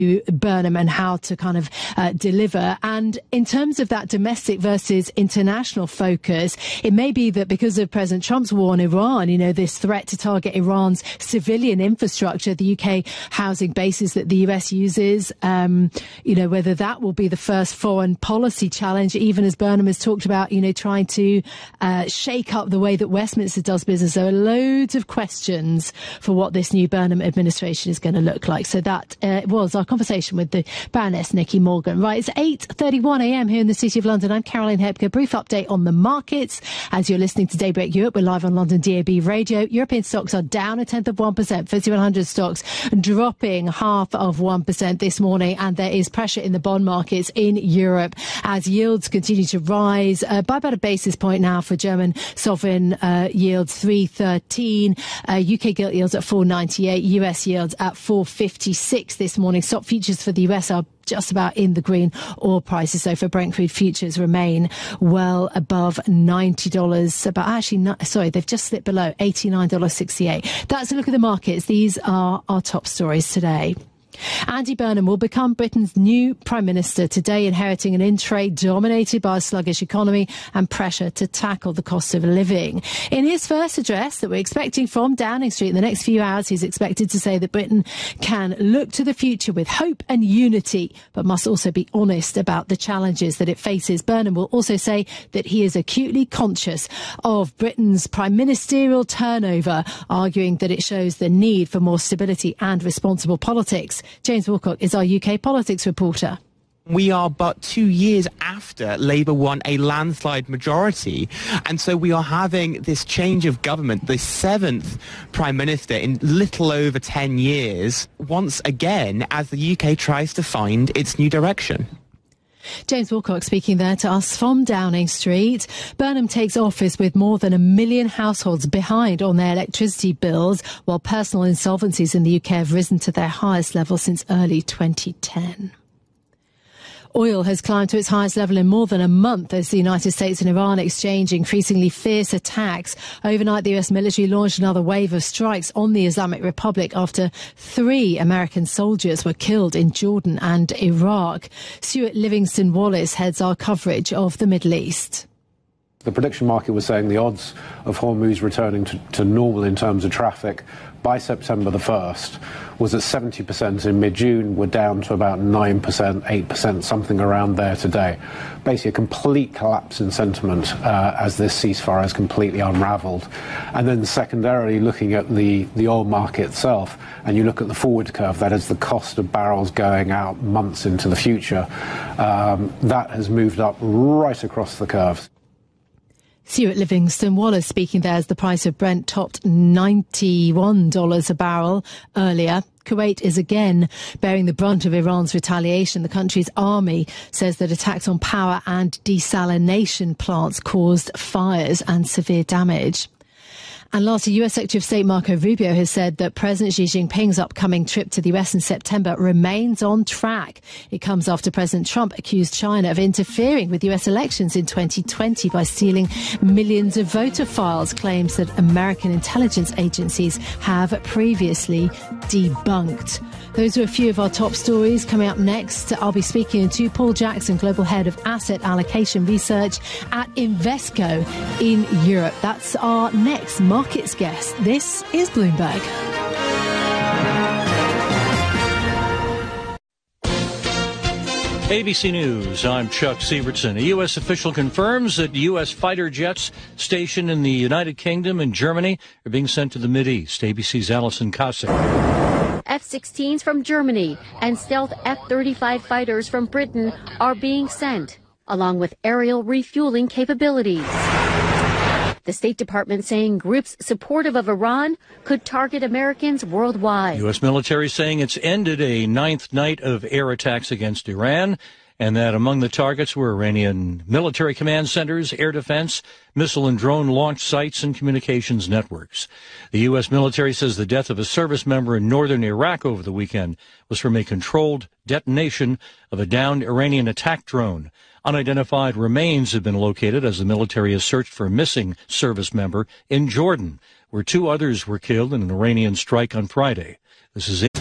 Burnham and how to kind of deliver. And in terms of that domestic versus international focus, it may be that because of President Trump's war on Iran, you know, this threat to target Iran's civilian infrastructure, the UK housing bases that the US uses, you know, whether that will be the first foreign policy challenge, even as Burnham has talked about, you know, trying to shake up the way that Westminster does business. There are loads of questions for what this new Burnham administration is going to look like. So that was our conversation with the Baroness Nicky Morgan. Right, it's 8:31 a.m. here in the City of London. I'm Caroline Hepker. Brief update on the markets as you're listening to Daybreak Europe. We're live on London DAB radio. European stocks are down 0.1%. FTSE 100 stocks dropping 0.5% this morning, and there is pressure in the bond markets in Europe as yields continue to rise by about a basis point now for German sovereign yields 3.13, UK gilt yields at 4.98, US yields at 4.56 this morning. Stock futures for the US are just about in the green. Oil prices, though, for Brent crude futures remain well above $90. But actually, sorry, they've just slipped below $89.68. That's a look at the markets. These are our top stories today. Andy Burnham will become Britain's new Prime Minister today, inheriting an in-trade dominated by a sluggish economy and pressure to tackle the cost of living. In his first address that we're expecting from Downing Street in the next few hours, he's expected to say that Britain can look to the future with hope and unity, but must also be honest about the challenges that it faces. Burnham will also say that he is acutely conscious of Britain's prime ministerial turnover, arguing that it shows the need for more stability and responsible politics. James Wilcock is our UK politics reporter. We are but 2 years after Labour won a landslide majority, and so we are having this change of government, the seventh Prime Minister in little over 10 years, once again as the UK tries to find its new direction. James Wilcock speaking there to us from Downing Street. Burnham takes office with more than 1 million households behind on their electricity bills, while personal insolvencies in the UK have risen to their highest level since early 2010. Oil has climbed to its highest level in more than a month as the United States and Iran exchange increasingly fierce attacks. Overnight, the US military launched another wave of strikes on the Islamic Republic after 3 American soldiers were killed in Jordan and Iraq. Stuart Livingston-Wallace heads our coverage of the Middle East. The prediction market was saying the odds of Hormuz returning to normal in terms of traffic by September the 1st was at 70% in mid-June. We're down to about 9%, 8%, something around there today. Basically a complete collapse in sentiment as this ceasefire has completely unraveled. And then secondarily, looking at the oil market itself, and you look at the forward curve, that is the cost of barrels going out months into the future, that has moved up right across the curves. Stuart Livingston-Wallace speaking there as the price of Brent topped $91 a barrel earlier. Kuwait is again bearing the brunt of Iran's retaliation. The country's army says that attacks on power and desalination plants caused fires and severe damage. And lastly, US Secretary of State Marco Rubio has said that President Xi Jinping's upcoming trip to the US in September remains on track. It comes after President Trump accused China of interfering with US elections in 2020 by stealing millions of voter files, claims that American intelligence agencies have previously debunked. Those are a few of our top stories. Coming up next, I'll be speaking to Paul Jackson, Global Head of Asset Allocation Research at Invesco in Europe. That's our next markets guest. This is Bloomberg. ABC News, I'm Chuck Sievertson. A U.S. official confirms that U.S. fighter jets stationed in the United Kingdom and Germany are being sent to the Mideast. ABC's Alison Kosik. F-16s from Germany and stealth F-35 fighters from Britain are being sent, along with aerial refueling capabilities. The State Department saying groups supportive of Iran could target Americans worldwide. U.S. military saying it's ended a 9th night of air attacks against Iran, and that among the targets were Iranian military command centers, air defense, missile and drone launch sites, and communications networks. The U.S. military says the death of a service member in northern Iraq over the weekend was from a controlled detonation of a downed Iranian attack drone. Unidentified remains have been located as the military has searched for a missing service member in Jordan, where 2 others were killed in an Iranian strike on Friday. This is it.